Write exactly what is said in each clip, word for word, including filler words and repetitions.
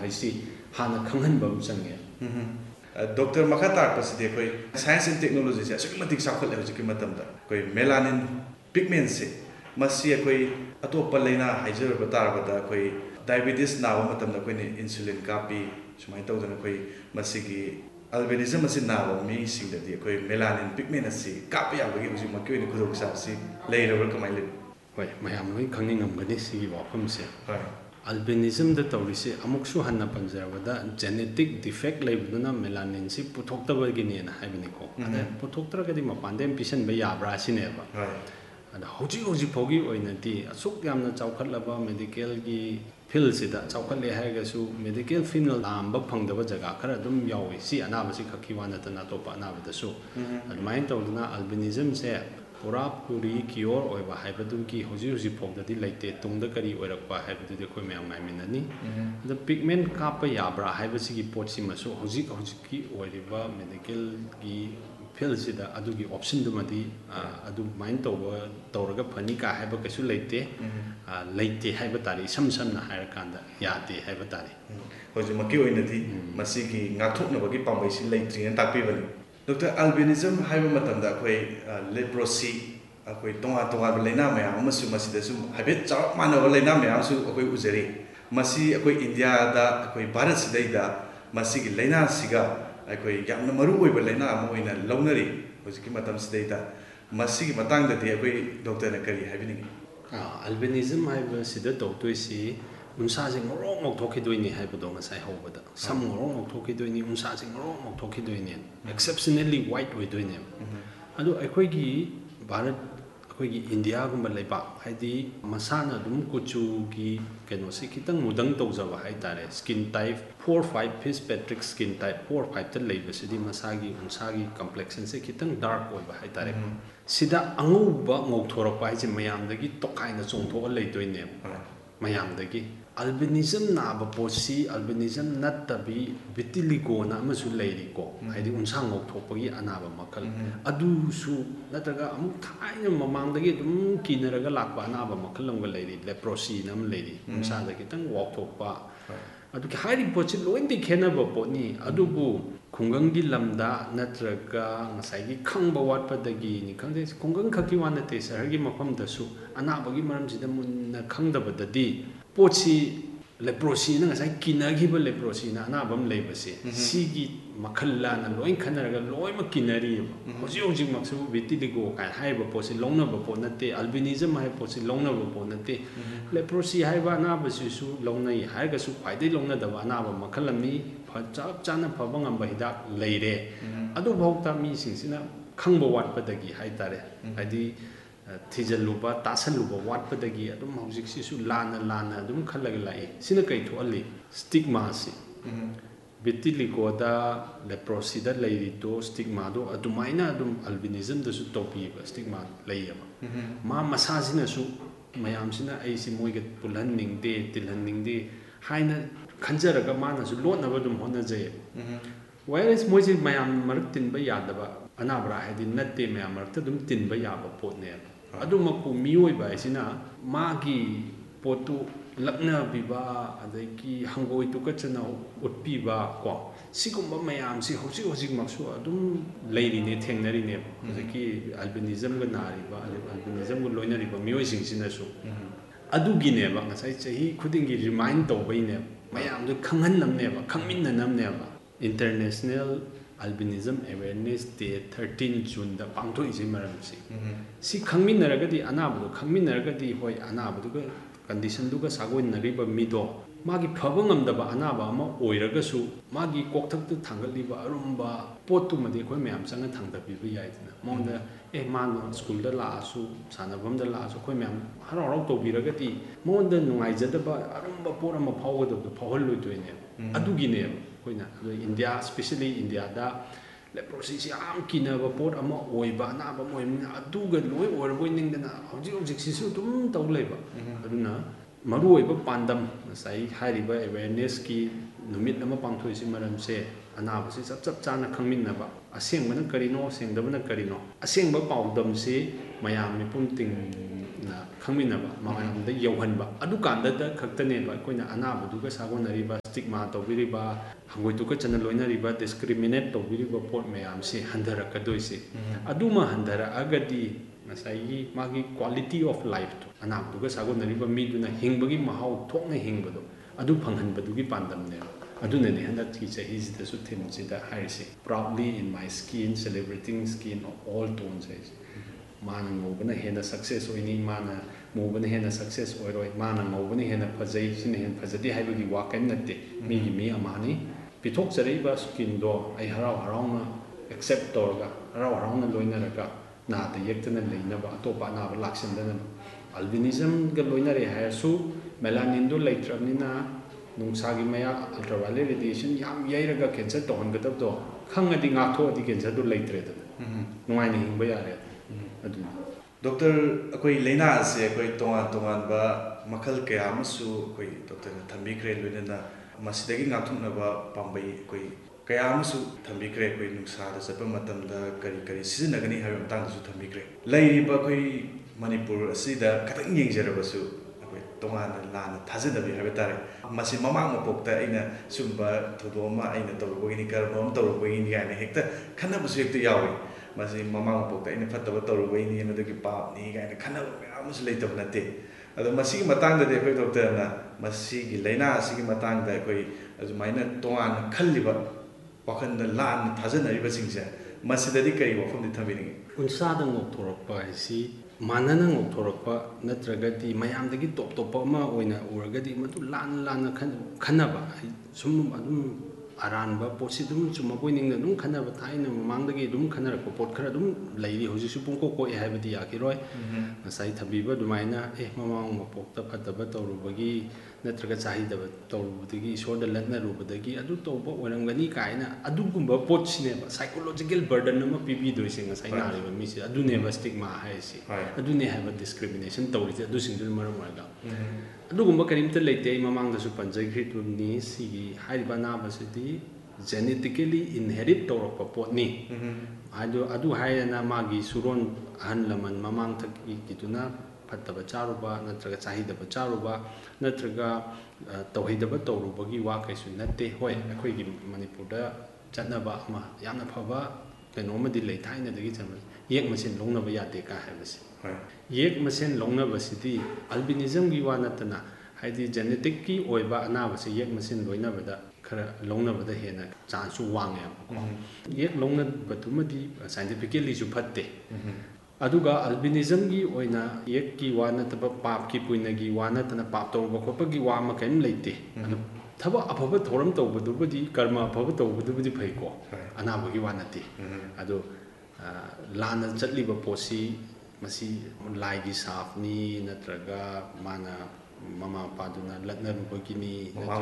HiAce हाना खंगहनबम चंगे doctor मखा तारपसिदे कोई science and technology से असुक मतिक साखल हजिक मतमदा कोई मेलानिन पिगमेंट से मसी कोई अतोप लेना हाइजर बतारबदा कोई डायबिटीज नाव मतमदा कोई इंसुलिन कापी सुमाय तौदना कोई मसीगी अल्बिनिज्म से नाव मी सिंगददी कोई मेलानिन पिगमेंट से कापी याबगी हजिक मक्की ओइने खुदोक साबसी लेरबर कमाय ले होय मयाम लोई खंगिंगमगनी सिगी वाफम से होय albinism the तौरिसे अमुकसु Hannah पंजाबदा genetic defect लेबदुना melanin से पुथोक्तबगिनेना हाइबनिको अदा पुथोक्तरगदी मपानदेम पिसन बे याब्रा सिनेबा अदा हौजी हौजी फोगी ओइनदी असुक यामना चावखलबा मेडिकल की फील्ड सिदा चावखले हायगसु मेडिकल फील्ड लांब फंगदबा जगह खरा दुम यावी सी अनाबसी खखी वानतना तोपा अनाबदसु अदमाइन तौदना अल्बिनिज्म से पूरा पूरी क्योर ओइबा हाइबदुगी हौजी हौजी फोगददी लेते तुंगदा करी ओइरकपा हाइबदुदी कोइ मयाम माइमिननी the pigment kappa याब्रा हाइबसिगी पोटसि Masu हौजी हौजिकी ओइरिबा medical की फील्ड सिदा अदुगी ऑप्शन दुमदी अदु माइन तौबा तौरगा फनी का हाइबा कैसु लेते लेते हाइबा तारी सम समना हाइरकांदा याते हाइबा तारी हौजी मक्की ओइनदी मसिगी ngathoknabagi pambaisi leitrin takpibani doctor albinism हाइबा मतमदा कोई लेप्रोसी कोई तोंगा तोंगा लेना मयाम अमसु मसिदसु हाइबे चाव मानव लेना मयामसु कोई उजरी मसी कोई इंडिया दा कोई भारत सिदैदा मसिगी लेना सिगा कोई यामना मरु ओइबा लेना अम ओइना लौनरी होजिकी मतम सिदैदा मसिगी मतंगददि कोई डॉक्टर ने करी हाइबिनी अल्बिनिज्म हाइबा सिदा तौतोइसी उनसाजे ngorong ngokthokhidoini haibado ngasai hobada sam ngorong ngokthokhidoini unsaje ngorong ngokthokhidoini exceptionally white oidoini adu akhoi gi bharat akhoi gi india gumba leiba haidi masana dum kuchu gi keno se kitang mudang tawjaba hai tare skin type four five Fitzpatrick skin type four five ta leiba sidi masagi unsagi complexion se kitang dark oiba hai tare sida anguba ngokthorapa hai je mayam dagi tokaina chongtho leidoine mayam dagi albinism नाबा पोसी albinism नत्तबी vitiligo नामसु लेरिको हाइदि उनसांग ngokthokpagi अनाबा मखल अदुसु नत्रगा अमुक थाइना ममांगदगी दुम किनरगा Lakpa अनाबा मखल lung लेरि leprosy नाम लेरि उनसादा कितंग वॉकथोकपा अदुकी हाइदि पोछि लोइनदि खेनबा pony अदुबु खुंगंगी lambda नत्रगा ngसाइगी खंगबा वाटपदगी नि खंगदे खुंगंग खकी वानते सहरगी मफमदसु अनाबगी मरमसिदा Munna खंगदबददी पोची leprosy ना ngसाइ किनगिबा leprosy ना अनाबम लेबसे सिगी मखल्ला ना lion खनरगा लोइमा Kinri होजि होजि मक्सु vitiligo का हाइबा पोसी लौनबा पो नते अल्बिनिज्म हाइ पोसी लौनबा पो नते लेप्रोसी हाइबा अनाबसिसु लौनई हाइगसु फाइदे लौनदबा अनाबा मखलमि चप चाना फबा ngamba हिदाक लेरे अदु भौता मी सिंसिना खंगबा वाटपदगी हाइतारे हाइदि थिजलुबा तासलुबा वाटपदगी अदुम हौजिकसिसु लाना लाना अदुम खलग लाई सिना कै थोअली स्टिग्मा सि विटिलिगोदा लेप्रोसीदा लेरिदो स्टिग्मा दो अदुमाइना अदुम अल्बिनिज्म दसु तोपीबा स्टिग्मा लेयबा मा मसाजिनासु मयामसिना ऐसि मोइगे पुलहन्निंगदे तिलहन्निंगदे हाइना खंजरगा मानसु लोनबा दुम होनजय वायरस मोइजे मयाम मरक तिनबा यादबा अनाबरा हाइदि नत्ते मयाम मरक दुम तिनबा याबा पोतने अदुमकु मियोइबा आइसिना मागी पोतु लग्ना बिबा अदगी हंगोइ तुकचना उटपीबा को सिगुम्बा मयाम सि हौजि हौजि मक्सु अदुम लेरिने थेंगनरिने हजकी अल्बिनिज्म ग नारिबा अल्बिनिज्म ग लोइनरिबा मियोइसिंसिनासु अदुगिनेबा ngसाइ चही खुदिंगी रिमाइंड तौबैने मयाम दु खंगहन्नमनेबा खंगमिन्ननमनेबा international albinism awareness day thirteen June दा पांगथोइजे मरमसि सि खंगमिन्नरगदि अनाबदु खंगमिन्नरगदि होय अनाबदुग कंडीशन दुग सागोइनरिबा मिदो मागी फबंगमदबा अनाबा अमा ओइरगसु मागी कोकथक्तु थांगलिबा अरुम्बा पोतुमदि खोय मयाम संग थांदबिबा याइदना मोंदा ए मानो स्कूल दा लासु सानबम दा लासु खोय मयाम हराव हराव तोबिरगदि मोंदा नुंगाइजदबा अरुम्बा पोर अमा फावगदबदु फावहल्लुइदोइने अदुगिने खोयना इंडिया स्पेशली इंडिया दा लेप्रोसी से आम किनबा पोर अमा ओइबा अनाबा मोइमना अदुगा लोइ ओरबोइनिंगदना हौजि हौजिकसिसु दुम तौ लेबा अदुना मरु ओइबा पांदम ngसाइ हारिबा अवेयरनेस की ꯅꯨꯃꯤꯠ ꯑꯃ ꯄꯥꯡꯊꯣꯛꯏꯁꯤ ꯃꯔꯝꯁꯦ ꯑꯅꯥꯕꯁꯤ ꯆꯞ ꯆꯞ ꯆꯥꯅ ꯈꯪꯃꯤꯟꯅꯕ ꯑꯁꯦꯡꯕꯅ ꯀꯔꯤꯅꯣ ꯁꯦꯡꯗꯕꯅ ꯀꯔꯤꯅꯣ ꯑꯁꯦꯡꯕ ꯄꯥꯎꯗꯝꯁꯤ ꯃꯌꯥꯝ ꯃꯤꯄꯨꯝ ꯇꯤꯡꯅ ꯈꯪꯃꯤꯟꯅꯕ ꯃꯌꯥꯝꯗ ꯌꯧꯍꯟꯕ ꯑꯗꯨꯀꯥꯟꯗꯗ ꯈꯛꯇꯅꯦꯕ ꯑꯩꯈꯣꯏꯅ ꯑꯅꯥꯕꯗꯨꯒ ꯁꯥꯒꯣꯟꯅꯔꯤꯕ ꯁ꯭ꯇꯤꯛꯃꯥ ꯇꯧꯕꯤꯔꯤꯕ ꯍꯪꯒꯣꯏ ꯇꯨꯀꯠꯆꯅ ꯂꯣꯏꯅꯔꯤꯕ ꯗꯤꯁꯀ꯭ꯔꯤꯃꯤꯅꯦꯠ ꯇꯧꯕꯤꯔꯤꯕ ꯄꯣꯠ ꯃꯌꯥꯝꯁꯤ ꯍꯟꯊꯔꯛꯀꯗꯣꯏꯁꯤ ꯑꯗꯨꯃ ꯍꯟꯊꯔꯛꯑꯒꯗꯤ ꯉꯁꯥꯏꯒꯤ ꯃꯥꯒꯤ ꯀ꯭ꯋꯥꯂꯤꯇꯤ ꯑꯣꯐ ꯂꯥꯏꯐꯇꯣ ꯑꯅꯥꯕꯗꯨꯒ ꯁꯥꯒꯣꯟꯅꯔꯤꯕ ꯃꯤꯗꯨꯅ ꯍꯤꯡꯕꯒꯤ ꯃꯍꯥꯎ ꯊꯣꯛꯅ ꯍꯤꯡꯕꯗꯣ ꯑꯗꯨ ꯐꯪꯍꯟꯕꯗꯨꯒꯤ ꯄꯥꯟꯗꯝꯅꯦꯕ ꯑꯗꯨꯅꯅꯤ ꯍꯟꯗꯛꯀꯤ ꯆꯍꯤꯁꯤꯗꯁꯨ ꯊꯤꯝꯁꯤꯗ ꯍꯥꯏꯔꯤꯁꯤ ꯄ꯭ꯔꯥꯎꯗꯂꯤ ꯏꯟ ꯃꯥꯏ skin ꯁꯦꯂꯦꯕ꯭ꯔꯦꯇꯤꯡ skin of all tones ꯍꯥꯏꯁꯦ ꯃꯥꯅ ꯉꯧꯕꯅ ꯍꯦꯟꯅ ꯁꯛꯁꯦꯁ ꯑꯣꯏꯅꯤ ꯃꯥꯅ ꯃꯨꯕꯅ ꯍꯦꯟꯅ ꯁꯛꯁꯦꯁ ꯑꯣꯏꯔꯣꯏ ꯃꯥꯅ ꯉꯧꯕꯅ ꯍꯦꯟꯅ ꯐꯖꯩ ꯁꯤꯅ ꯍꯦꯟꯅ ꯐꯖꯗꯦ ꯍꯥꯏꯕꯒꯤ ꯋꯥ ꯀꯔꯤꯝ ꯅꯠꯇꯦ ꯃꯤꯒꯤ ꯃꯤ ꯑꯃꯅꯤ ꯄꯤꯊꯣꯛꯆꯔꯛꯏꯕ ꯁ꯭ꯀꯤꯟꯗꯣ ꯑꯩ ꯍꯔꯥꯎ ꯍꯔꯥꯎꯅ ꯑꯦꯛꯁꯦꯞ ꯇꯧꯔꯒ ꯍꯔꯥꯎ ꯍꯔꯥꯎꯅ ꯂꯣꯏꯅꯔꯒ ꯅꯥꯗ ꯌꯦꯛꯇꯅ ꯂꯩꯅꯕ ꯑꯇꯣꯞꯄ ꯑꯅꯥꯕ ꯂꯥꯛꯁꯤꯟꯗꯅꯕ ꯑꯜꯕꯤꯅꯤꯖꯝꯒ ꯂꯣꯏꯅꯔꯦ ꯍꯥꯏꯔꯁꯨ ꯃꯦꯂꯥꯅꯤꯟꯗꯣ ꯂꯩꯇ꯭ꯔꯕꯅꯤꯅ ꯅꯨꯡꯁꯥꯒꯤ ꯃꯌꯥ ꯑꯜꯇ꯭ꯔꯥꯚꯥꯏꯂꯦꯠ ꯔꯦꯗꯤꯌꯦꯁꯟ ꯌꯥꯝ ꯌꯩꯔꯒ ꯀꯦꯟꯁꯔ ꯇꯧꯍꯟꯒꯗꯕꯗꯣ ꯈꯪꯉꯗꯤ ꯉꯥꯛꯊꯣꯛꯑꯗꯤ ꯀꯦꯟꯁꯔꯗꯣ ꯂꯩꯇ꯭ꯔꯦꯗꯅ ꯅꯨꯡꯉꯥꯏꯅ ꯍꯤꯡꯕ ꯌꯥꯔꯦ ꯑꯗꯨꯅꯤ ꯗꯣꯛꯇꯔ ꯑꯩꯈꯣꯏ ꯂꯥꯏꯅꯥ ꯑꯁꯤ ꯑꯩꯈꯣꯏ ꯇꯣꯉꯥꯟ ꯇꯣꯉꯥꯟꯕ ꯃꯈꯜ ꯀꯌꯥ ꯑꯃꯁꯨ ꯑꯩꯈꯣꯏ ꯗꯣꯛꯇꯔꯅ ꯊꯝꯕꯤꯈ꯭ꯔꯦ ꯂꯣꯏꯅꯅ ꯃꯁꯤꯗꯒꯤ ꯉꯥꯛꯊꯣꯛꯅꯕ ꯄꯥꯝꯕꯩ ꯑꯩꯈꯣꯏ ꯀꯌꯥ ꯑꯃꯁꯨ ꯊꯝꯕꯤꯈ꯭ꯔꯦ ꯑꯩꯈꯣꯏ ꯅꯨꯡꯁꯥꯗ ꯆꯠꯄ ꯃꯇꯝꯗ ꯀꯔꯤ ꯀꯔꯤ ꯁꯤꯖꯤꯟꯅꯒꯅꯤ ꯍꯥꯏꯕ ꯃꯇꯥꯡꯗꯁꯨ ꯊꯝꯕꯤꯈ꯭ꯔꯦ ꯂꯩꯔꯤꯕ ꯑꯩꯈꯣꯏ ꯃꯅꯤꯄꯨꯔ ꯑꯁꯤꯗ ꯈꯤꯇꯪ ꯌꯦꯡꯖꯔꯕꯁꯨ ꯑꯩꯈꯣꯏ ꯇꯣꯉꯥꯟꯅ ꯂꯥꯟꯅ ꯊꯥꯖꯅꯕꯤ ꯍꯥꯏꯕ ꯇꯥꯔꯦ ꯃꯁꯤ ꯃꯃꯥꯡ ꯃꯄꯣꯛꯇ ꯑꯩꯅ ꯁꯨꯝꯕ ꯊꯧꯗꯣꯛ ꯑꯃ ꯑꯩꯅ ꯇꯧꯔꯨꯕꯒꯤꯅꯤ ꯀꯔꯝꯕ ꯑꯃ ꯇꯧꯔꯨꯕꯒꯤꯅꯤ ꯀꯥꯏꯅ ꯍꯦꯛꯇ ꯈꯟꯅꯕꯁꯨ ꯍꯦꯛꯇ ꯌꯥꯎꯏ ꯃꯁꯤ ꯃꯃꯥꯡ ꯃꯄꯣꯛꯇ ꯑꯩꯅ ꯐꯠꯇꯕ ꯇꯧꯔꯨꯕꯩꯅꯤ ꯃꯗꯨꯒꯤ ꯄꯥꯞꯅꯤ ꯀꯥꯏꯅ ꯈꯟꯅꯕ ꯃꯌꯥꯝ ꯑꯃꯁꯨ ꯂꯩꯇꯕ ꯅꯠꯇꯦ ꯑꯗꯣ ꯃꯁꯤꯒꯤ ꯃꯇꯥꯡꯗꯗꯤ ꯑꯩꯈꯣꯏ ꯗꯣꯛꯇꯔꯅ ꯃꯁꯤꯒꯤ ꯂꯥꯏꯅꯥ ꯑꯁꯤꯒꯤ ꯃꯇꯥꯡꯗ ꯑꯩꯈꯣꯏ ꯑꯗꯨꯃꯥꯏꯅ ꯇꯣꯉꯥꯟꯅ ꯈꯜꯂꯤꯕ ꯋꯥꯈꯜꯗ ꯂꯥꯟꯅ ꯊꯥꯖꯅꯔꯤꯕꯁꯤꯡꯁꯦ ꯃꯁꯤꯗꯗꯤ ꯀꯔꯤ ꯋꯥꯐꯝꯗꯤ ꯊꯝꯕꯤꯅꯤꯡꯉꯤ ꯎꯟꯁꯥꯗ ꯉꯧꯊꯣꯔꯛꯄ ꯍꯥꯏꯁꯤ ꯃꯥꯟꯅꯅ ꯉꯧꯊꯣꯔꯛꯄ ꯅꯠꯇ꯭ꯔꯒꯗꯤ ꯃꯌꯥꯝꯗꯒꯤ ꯇꯣꯞ ꯇꯣꯞꯄ ꯑꯃ ꯑꯣꯏꯅ ꯎꯔꯒꯗꯤ ꯃꯗꯨ ꯂꯥꯟꯅ ꯂꯥꯟꯅ ꯈꯟꯅꯕ ꯁꯨꯝ ꯑꯗꯨꯝ ꯑꯔꯥꯟꯕ ꯄꯣꯠꯁꯤ ꯑꯗꯨꯝ ꯆꯨꯝꯃꯛꯄꯣꯏ ꯅꯤꯡꯅ ꯑꯗꯨꯝ ꯈꯟꯅꯕ ꯊꯥꯏꯅ ꯃꯃꯥꯡꯗꯒꯤ ꯑꯗꯨꯝ ꯈꯟꯅꯔꯛꯄ ꯄꯣꯠ ꯈꯔ ꯑꯗꯨꯝ ꯂꯩꯔꯤ ꯍꯧꯖꯤꯛꯁꯨ ꯄꯨꯡꯀꯣꯛ ꯀꯣꯛꯑꯦ ꯍꯥꯏꯕꯗꯤ ꯌꯥꯈꯤꯔꯣꯏ ꯉꯁꯥꯏ ꯊꯝꯕꯤꯕ ꯑꯗꯨꯃꯥꯏꯅ ꯑꯦ ꯃꯃꯥꯡ ꯃꯄꯣꯛꯇ ꯐꯠꯇꯕ ꯇꯧꯔꯨꯕꯒꯤ ꯅꯠꯇ꯭ꯔꯒ ꯆꯥꯍꯩꯗꯕ ꯇꯧꯔꯨꯕꯗꯒꯤ ꯏꯁꯣꯔꯗ ꯂꯠꯅꯔꯨꯕꯗꯒꯤ ꯑꯗꯨ ꯇꯧꯕ ꯑꯣꯏꯔꯝꯒꯅꯤ ꯀꯥꯏꯅ ꯑꯗꯨꯒꯨꯝꯕ ꯄꯣꯠꯁꯤꯅꯦꯕ ꯁꯥꯏꯀꯣꯂꯣꯖꯤꯀꯦꯜ ꯕꯔꯗꯟ ꯑꯃ ꯄꯤꯕꯤꯗꯣꯏꯁꯦ ꯉꯁꯥꯏ ꯅꯥꯔꯤꯕ ꯃꯤꯁꯦ ꯑꯗꯨꯅꯦꯕ ꯁ꯭ꯇꯤꯛꯃꯥ ꯍꯥꯏꯔꯤꯁꯤ ꯑꯗꯨꯅꯦ ꯍꯥꯏꯕ ꯗꯤꯁꯀ꯭ꯔꯤꯃꯤꯅꯦꯁꯟ ꯇꯧꯔꯤꯁꯦ ꯑꯗꯨꯁꯤꯡꯗꯨꯅ ꯃꯔꯝ ꯑꯣꯏꯔꯒ ꯑꯗꯨꯒꯨꯝꯕ ꯀꯔꯤꯝꯇ ꯂꯩꯇꯦ ꯑꯩ ꯃꯃꯥꯡꯗꯁꯨ ꯄꯟꯖꯈ꯭ꯔꯤꯗꯨꯅꯤ ꯁꯤꯒꯤ ꯍꯥꯏꯔꯤꯕ ꯑꯅꯥꯕꯁꯤꯗꯤ ꯖꯦꯅꯦꯇꯤꯀꯦꯂꯤ ꯏꯟꯍꯦꯔꯤꯠ ꯇꯧꯔꯛꯄ ꯄꯣꯠꯅꯤ ꯑꯗꯨ ꯑꯗꯨ ꯍꯥꯏꯔꯅ ꯃꯥꯒꯤ ꯁꯨꯔꯣꯟ ꯑꯍꯜ ꯂꯃꯟ ꯃꯃꯥꯡꯊꯛꯀꯤꯗꯨꯅ ꯐꯠꯇꯕ ꯆꯥꯔꯨꯕ ꯅꯠꯇ꯭ꯔꯒ ꯆꯥꯍꯩꯗꯕ ꯆꯥꯔꯨꯕ ꯅꯠꯇ꯭ꯔꯒ ꯇꯧꯍꯩꯗꯕ ꯇꯧꯔꯨꯕꯒꯤ ꯋꯥ ꯀꯩꯁꯨ ꯅꯠꯇꯦ ꯍꯣꯏ ꯑꯩꯈꯣꯏꯒꯤ ꯃꯅꯤꯄꯨꯔꯗ ꯆꯠꯅꯕ ꯑꯃ ꯌꯥꯝꯅ ꯐꯕ ꯀꯩꯅꯣꯃꯗꯤ ꯂꯩ ꯊꯥꯏꯅꯗꯒꯤ ꯆꯠꯅꯕ ꯌꯦꯛ ꯃꯁꯦꯟ ꯂꯧꯅꯕ ꯌꯥꯗꯦ ꯀꯥ ꯍꯥꯏꯕꯁꯤ ꯌꯦꯛ ꯃꯁꯦꯟ ꯂꯧꯅꯕꯁꯤꯗꯤ ꯑꯜꯕꯤꯅꯤꯖꯝꯒꯤ ꯋꯥ ꯅꯠꯇꯅ ꯍꯥꯏꯗꯤ ꯖꯦꯅꯦꯇꯤꯛꯀꯤ ꯑꯣꯏꯕ ꯑꯅꯥꯕꯁꯤ ꯌꯦꯛ ꯃꯁꯦꯟ ꯂꯣꯏꯅꯕꯗ ꯈꯔ ꯂꯧꯅꯕꯗ ꯍꯦꯟꯅ ꯆꯥꯟꯁꯁꯨ ꯋꯥꯡꯉꯦꯕꯀꯣ ꯌꯦꯛ ꯂꯧꯅꯕꯗꯨꯃꯗꯤ ꯁꯥꯏꯟꯇꯤꯐꯤꯀꯦꯜꯂꯤꯁꯨ ꯐꯠꯇꯦ ꯑꯗꯨꯒ ꯑꯜꯕꯤꯅꯤꯖꯝꯒꯤ ꯑꯣꯏꯅ ꯌꯦꯛꯀꯤ ꯋꯥ ꯅꯠꯇꯕ ꯄꯥꯞꯀꯤ ꯄꯨꯏꯅꯒꯤ ꯋꯥ ꯅꯠꯇꯅ ꯄꯥꯞ ꯇꯧꯕ ꯈꯣꯠꯄꯒꯤ ꯋꯥ ꯑꯃ ꯀꯔꯤꯝ ꯂꯩꯇꯦ ꯑꯗꯨ ꯊꯕꯛ ꯑꯐꯕ ꯊꯧꯔꯝ ꯇꯧꯕꯗꯨꯕꯨꯗꯤ ꯀꯔꯃ ꯑꯐꯕ ꯇꯧꯕꯗꯨꯕꯨꯗꯤ ꯐꯩꯀꯣ ꯑꯅꯥꯕꯒꯤ ꯋꯥ ꯅꯠꯇꯦ ꯑꯗꯣ ꯂꯥꯟꯅ ꯆꯠꯂꯤꯕ ꯄꯣꯠꯁꯤ ꯃꯁꯤ ꯂꯥꯏꯒꯤ ꯁꯥꯞꯅꯤ ꯅꯠꯇ꯭ꯔꯒ ꯃꯥꯅ ꯃꯃꯥ ꯃꯄꯥꯗꯨꯅ ꯂꯠꯅꯔꯨꯕꯒꯤꯅꯤ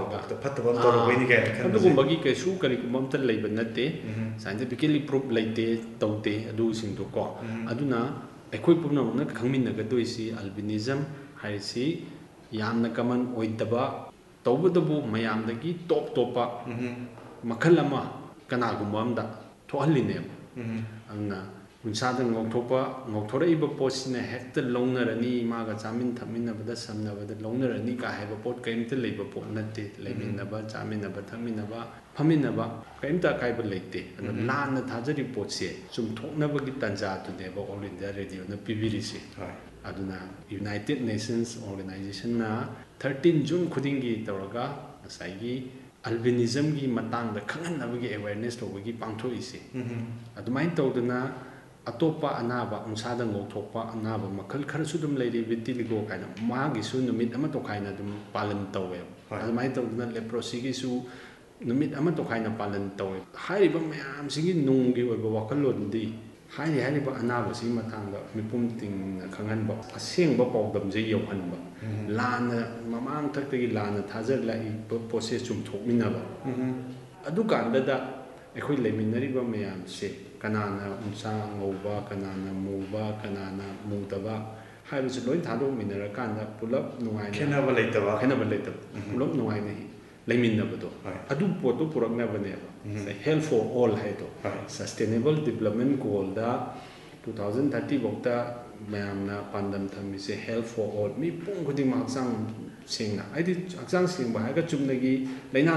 ꯅꯠꯇ꯭ꯔꯒ ꯑꯗꯨꯒꯨꯝꯕꯒꯤ ꯀꯩꯁꯨ ꯀꯔꯤꯒꯨꯝꯕ ꯑꯝꯇ ꯂꯩꯕ ꯅꯠꯇꯦ ꯁꯥꯏꯟꯇꯤꯐꯤꯀꯦꯜꯂꯤ ꯄ꯭ꯔꯨꯞ ꯂꯩꯇꯦ ꯇꯧꯗꯦ ꯑꯗꯨꯁꯤꯡꯗꯣ ꯀꯣ ꯑꯗꯨꯅ ꯑꯩꯈꯣꯏ ꯄꯨꯝꯅꯃꯛꯅ ꯈꯪꯃꯤꯟꯅꯒꯗꯣꯏꯁꯤ ꯑꯜꯕꯤꯅꯤꯖꯝ ꯍꯥꯏꯔꯤꯁꯤ ꯌꯥꯝꯅ ꯀꯃꯟ ꯑꯣꯏꯗꯕ ꯇꯧꯕꯇꯕꯨ ꯃꯌꯥꯝꯗꯒꯤ ꯇꯣꯞ ꯇꯣꯞꯄ ꯃꯈꯜ ꯑꯃ ꯀꯅꯥꯒꯨꯝꯕ ꯑꯃꯗ ꯊꯣꯛꯍꯜꯂꯤꯅꯦꯕ ꯑꯗꯨꯅ ꯎꯟꯁꯥꯗ ꯉꯧꯊꯣꯛꯄ ꯉꯧꯊꯣꯔꯛꯏꯕ ꯄꯣꯠꯁꯤꯅ ꯍꯦꯛꯇ ꯂꯧꯅꯔꯅꯤ ꯃꯥꯒ ꯆꯥꯃꯤꯟ ꯊꯛꯃꯤꯟꯅꯕꯗ ꯁꯝꯅꯕꯗ ꯂꯧꯅꯔꯅꯤ ꯀꯥ ꯍꯥꯏꯕ ꯄꯣꯠ ꯀꯔꯤꯝꯇ ꯂꯩꯕ ꯄꯣꯠ ꯅꯠꯇꯦ ꯂꯩꯃꯤꯟꯅꯕ ꯆꯥꯃꯤꯟꯅꯕ ꯊꯛꯃꯤꯟꯅꯕ ꯐꯝꯃꯤꯟꯅꯕ ꯀꯔꯤꯝꯇ ꯑꯀꯥꯏꯕ ꯂꯩꯇꯦ ꯑꯗꯣ ꯂꯥꯟꯅ ꯊꯥꯖꯔꯤꯕ ꯄꯣꯠꯁꯦ ꯆꯨꯝꯊꯣꯛꯅꯕꯒꯤ ꯇꯥꯟꯖꯥꯗꯨꯅꯦꯕ ꯑꯣꯜ ꯏꯟꯗꯤꯌꯥ ꯔꯦꯗꯤꯑꯣꯅ ꯄꯤꯕꯤꯔꯤꯁꯤ ꯑꯗꯨꯅ ꯌꯨꯅꯥꯏꯇꯦꯠ ꯅꯦꯁꯟꯁ ꯑꯣꯔꯒꯅꯥꯏꯖꯦꯁꯟꯅ ꯊꯥꯔꯇꯤꯟ ꯖꯨꯟ ꯈꯨꯗꯤꯡꯒꯤ ꯇꯧꯔꯒ ꯉꯁꯥꯏꯒꯤ ꯑꯜꯕꯤꯅꯤꯖꯝꯒꯤ ꯃꯇꯥꯡꯗ ꯈꯪꯍꯟꯅꯕꯒꯤ ꯑꯦꯋꯦꯔꯅꯦꯁ ꯇꯧꯕꯒꯤ ꯄꯥꯡꯊꯣꯛꯏꯁꯤ ꯑꯗꯨꯃꯥꯏꯅ ꯇꯧꯗꯅ ꯑꯇꯣꯞꯄ ꯑꯅꯥꯕ ꯎꯟꯁꯥꯗ ꯉꯧꯊꯣꯛꯄ ꯑꯅꯥꯕ ꯃꯈꯜ ꯈꯔꯁꯨ ꯑꯗꯨꯝ ꯂꯩꯔꯤ ꯚꯤꯇꯤꯂꯤꯒꯣ ꯀꯥꯏꯅ ꯃꯥꯒꯤꯁꯨ ꯅꯨꯃꯤꯠ ꯑꯃ ꯇꯣꯈꯥꯏꯅ ꯑꯗꯨꯝ ꯄꯥꯂꯟ ꯇꯧꯋꯦꯕ ꯑꯗꯨꯃꯥꯏꯅ ꯇꯧꯗꯅ ꯂꯦꯄ꯭ꯔꯣꯁꯤꯒꯤꯁꯨ ꯅꯨꯃꯤꯠ ꯑꯃ ꯇꯣꯈꯥꯏꯅ ꯄꯥꯂꯟ ꯇꯧꯋꯦ ꯍꯥꯏꯔꯤꯕ ꯃꯌꯥꯝꯁꯤꯒꯤ ꯅꯨꯡꯒꯤ ꯑꯣꯏꯕ ꯋꯥꯈꯜꯂꯣꯟꯗꯤ ꯍꯥꯏꯔꯤ ꯍꯥꯏꯔꯤꯕ ꯑꯅꯥꯕꯁꯤꯒꯤ ꯃꯇꯥꯡꯗ ꯃꯤꯄꯨꯝ ꯇꯤꯡꯅ ꯈꯪꯍꯟꯕ ꯑꯁꯦꯡꯕ ꯄꯥꯎꯗꯝꯁꯦ ꯌꯧꯍꯟꯕ ꯂꯥꯟꯅ ꯃꯃꯥꯡꯊꯛꯇꯒꯤ ꯂꯥꯟꯅ ꯊꯥꯖꯔꯛꯏꯕ ꯄꯣꯠꯁꯦ ꯆꯨꯝꯊꯣꯛꯃꯤꯟꯅꯕ ꯑꯗꯨꯀꯥꯟꯗꯗ ꯑꯩꯈꯣꯏ ꯂꯩꯃꯤꯟꯅꯔꯤꯕ ꯃꯌꯥꯝꯁꯦ ꯀꯅꯥꯅ ꯎꯟꯁꯥ ꯉꯧꯕ ꯀꯅꯥꯅ ꯃꯨꯕ ꯀꯅꯥꯅ ꯃꯨꯗꯕ ꯍꯥꯏꯕꯁꯤ ꯂꯣꯏ ꯊꯥꯗꯣꯛꯃꯤꯟꯅꯔꯀꯥꯟꯗ ꯄꯨꯂꯞ ꯅꯨꯡꯉꯥꯏꯅ ꯈꯦꯠꯅꯕ ꯂꯩꯇꯕ ꯈꯦꯠꯅꯕ ꯂꯩꯇꯕ ꯄꯨꯂꯞ ꯅꯨꯡꯉꯥꯏꯅ ꯂꯩꯃꯤꯟꯅꯕꯗꯣ ꯑꯗꯨ ꯄꯣꯠꯇꯣ ꯄꯨꯔꯛꯅꯕꯅꯦꯕ ꯍꯦꯜꯊ ꯐꯣꯔ ꯑꯣꯜ ꯍꯥꯏꯗꯣ sustainable development gold two thousand thirty ꯐꯥꯎꯗ ꯃꯌꯥꯝꯅ ꯄꯥꯟꯗꯝ ꯊꯝꯃꯤꯁꯦ ꯍꯦꯜꯊ ꯐꯣꯔ ꯑꯣꯜ ꯃꯤꯄꯨꯝ ꯈꯨꯗꯤꯡꯃꯛ ꯍꯛꯆꯥꯡ ꯁꯦꯡꯅ ꯍꯥꯏꯗꯤ ꯍꯛꯆꯥꯡ ꯁꯦꯡꯕ ꯍꯥꯏꯔꯒ ꯆꯨꯝꯅꯒꯤ ꯂꯥꯏꯅꯥ